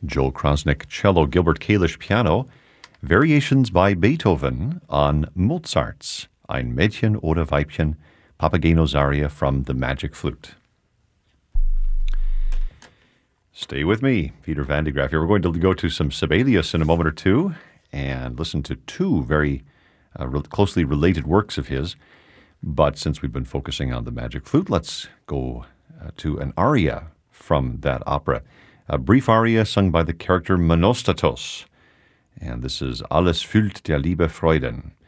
Joel Krasnick, cello, Gilbert Kalish, piano, variations by Beethoven on Mozart's Ein Mädchen oder Weibchen, Papageno's aria from The Magic Flute. Stay with me, Peter van de Graaff here. We're going to go to some Sibelius in a moment or two and listen to two very closely related works of his. But since we've been focusing on The Magic Flute, let's go to an aria from that opera. A brief aria sung by the character Monostatos. And this is Alles füllt der Liebe Freuden.